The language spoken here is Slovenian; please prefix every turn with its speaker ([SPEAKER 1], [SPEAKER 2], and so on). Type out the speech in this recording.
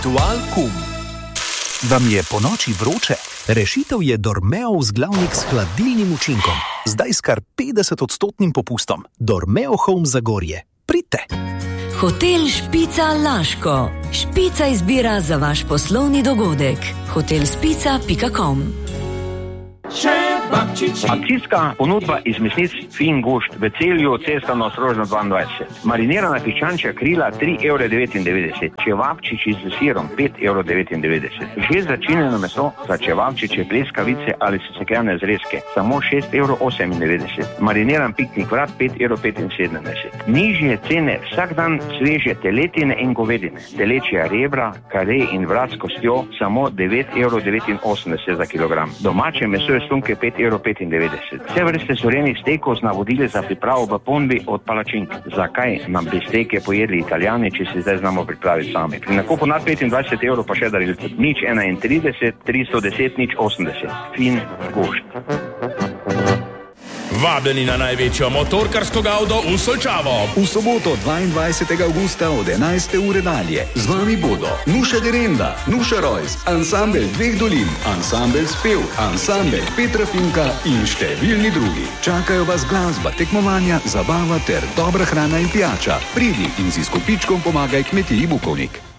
[SPEAKER 1] Ritual.com. Vam je po noči vroče? Rešitev je Dormeo vzglavnik s hladilnim učinkom. Zdaj s kar 50% popustom. Dormeo Home Zagorje. Pridite!
[SPEAKER 2] Hotel Špica Laško. Špica izbira za vaš poslovni dogodek. hotelspica.com.
[SPEAKER 3] Akcijska ponudba iz mesnic Fin Gušt v Celju, Cesta na Ostrožno 22. Marinirana piščančja krila 3,99 €, čevapčiči s sirom 5,99 €. Že začinjeno meso za čevapčiče, pleskavice ali sesekljane zrezke samo 6,98 €. Mariniran piknik vrat 5,75 €. Nižje cene vsak dan sveže teletine in govedine. Telečja rebra, kare in vrat s kostjo samo 9,89 € za kilogram. Domače meso je slunke 5,95 €. Vse vrste sorenih stekov z navodili za pripravo v ponudbi od palačink. Zakaj nam bi steke pojedli Italijani, če si zdaj znamo pripraviti sami? Pri nakupu nad 25 € pa še darilce. 031 310 080. Fin Gušt.
[SPEAKER 4] Vabljeni na največjo motorkarsko gavdo v Solčavo.
[SPEAKER 5] V soboto 22. avgusta od 11. ure dalje. Z vami bodo Nuša Derenda, Nuša Rojs, ansambel Dveh dolin, ansambel Spev, ansambel Petra Finka in številni drugi. Čakajo vas glasba, tekmovanja, zabava ter dobra hrana in pijača. Pridi in si s kopičkom pomagaj Kmetiji Bukovnik.